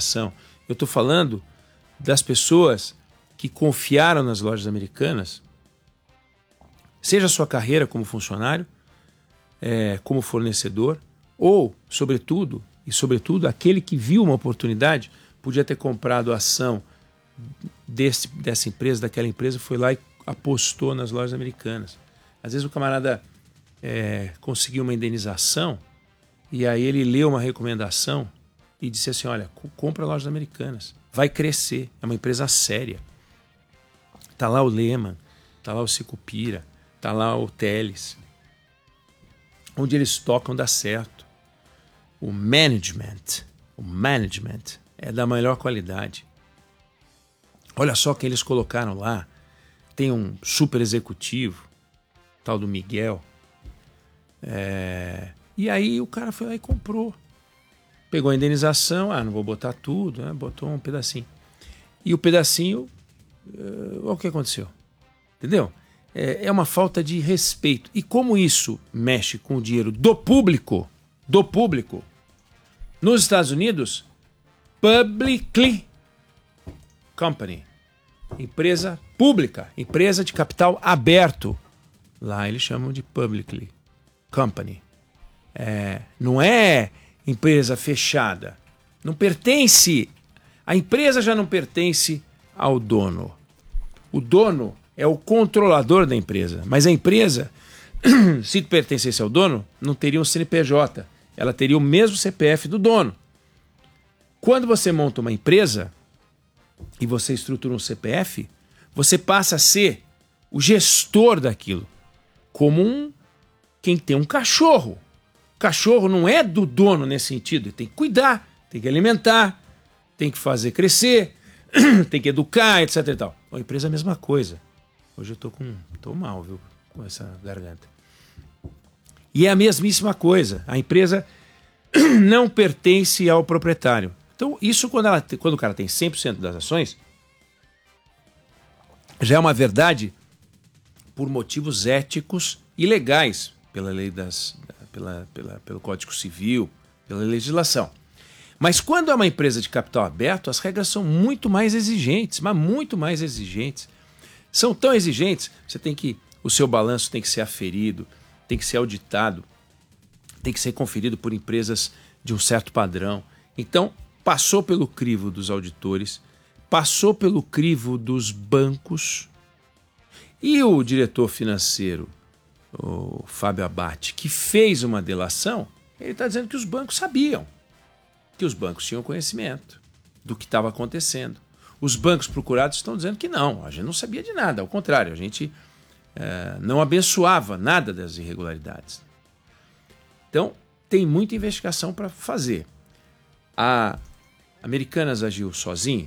indenização. Eu estou falando das pessoas que confiaram nas lojas americanas, seja a sua carreira como funcionário, como fornecedor, ou, sobretudo, aquele que viu uma oportunidade, podia ter comprado a ação dessa empresa, daquela empresa, foi lá e apostou nas lojas americanas. Às vezes o camarada conseguiu uma indenização e aí ele leu uma recomendação e disse assim, olha, compra lojas americanas, vai crescer, é uma empresa séria. Está lá o Lehman, está lá o Sicupira, está lá o Teles. Onde eles tocam dá certo. O management é da melhor qualidade. Olha só quem eles colocaram lá. Tem um super executivo, tal do Miguel. E aí o cara foi lá e comprou. Pegou a indenização, não vou botar tudo, né? Botou um pedacinho. E o pedacinho, olha o que aconteceu. Entendeu? É uma falta de respeito. E como isso mexe com o dinheiro do público, nos Estados Unidos, publicly company, empresa pública, empresa de capital aberto. Lá eles chamam de publicly company. Não é empresa fechada. Não pertence. A empresa já não pertence ao dono. O dono é o controlador da empresa. Mas a empresa, se pertencesse ao dono, não teria um CNPJ. Ela teria o mesmo CPF do dono. Quando você monta uma empresa e você estrutura um CPF, você passa a ser o gestor daquilo. Como quem tem um cachorro. O cachorro não é do dono nesse sentido. Ele tem que cuidar, tem que alimentar, tem que fazer crescer, tem que educar, etc. e tal. A empresa é a mesma coisa. Hoje eu tô mal, viu? Com essa garganta. E é a mesmíssima coisa. A empresa não pertence ao proprietário. Então, isso quando o cara tem 100% das ações, já é uma verdade por motivos éticos e legais, pela lei pelo Código Civil, pela legislação. Mas quando é uma empresa de capital aberto, as regras são muito mais exigentes, mas muito mais exigentes. São tão exigentes, o seu balanço tem que ser aferido, tem que ser auditado, tem que ser conferido por empresas de um certo padrão. Então, passou pelo crivo dos auditores, passou pelo crivo dos bancos, e o diretor financeiro, o Fábio Abate, que fez uma delação, ele está dizendo que os bancos sabiam, que os bancos tinham conhecimento do que estava acontecendo. Os bancos procurados estão dizendo que não, a gente não sabia de nada, ao contrário, a gente não abençoava nada das irregularidades. Então, tem muita investigação para fazer. A Americanas agiu sozinho?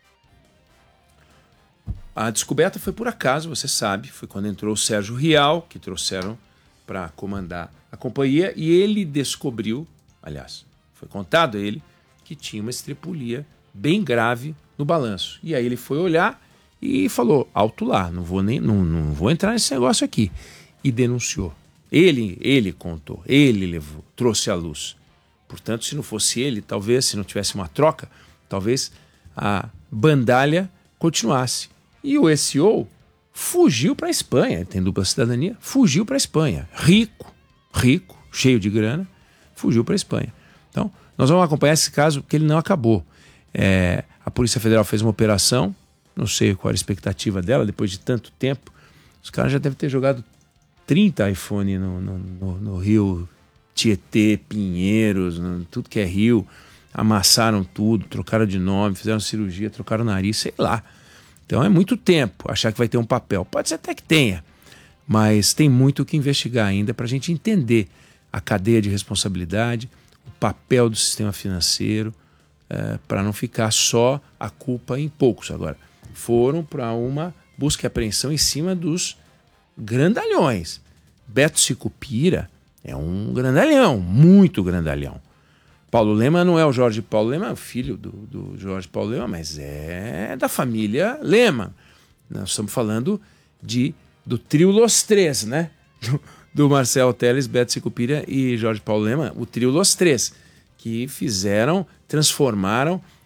A descoberta foi por acaso, você sabe, foi quando entrou o Sérgio Rial, que trouxeram para comandar a companhia, e ele descobriu, aliás, foi contado a ele, que tinha uma estripulia bem grave no balanço. E aí ele foi olhar e falou, alto lá, não vou entrar nesse negócio aqui. E denunciou. Ele contou, ele levou, trouxe à luz. Portanto, se não fosse ele, talvez, se não tivesse uma troca, talvez a bandalha continuasse. E o SEO fugiu para a Espanha, ele tem dupla cidadania, fugiu para a Espanha. Rico, cheio de grana, fugiu para a Espanha. Então, nós vamos acompanhar esse caso, porque ele não acabou. A Polícia Federal fez uma operação, não sei qual era a expectativa dela, depois de tanto tempo. Os caras já devem ter jogado 30 iPhone no Rio Tietê, Pinheiros, tudo que é rio. Amassaram tudo, trocaram de nome, fizeram cirurgia, trocaram o nariz, sei lá. Então é muito tempo achar que vai ter um papel. Pode ser até que tenha, mas tem muito o que investigar ainda para a gente entender a cadeia de responsabilidade, o papel do sistema financeiro, para não ficar só a culpa em poucos. Agora, foram para uma busca e apreensão em cima dos grandalhões. Beto Sicupira é um grandalhão, muito grandalhão. Paulo Lema não é o Jorge Paulo Lema, é o filho do Jorge Paulo Lema, mas é da família Lema. Nós estamos falando do trio Los Três, né? Do Marcelo Teles, Beto Sicupira e Jorge Paulo Lema, o trio Los Três, que transformaram